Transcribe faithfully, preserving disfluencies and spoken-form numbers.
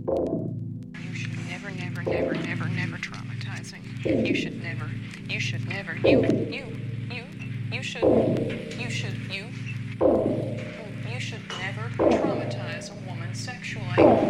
You should never, never, never, never, never traumatizing. You should never, you should never, you, you, you, you should, you should, you, you should never traumatize a woman sexually.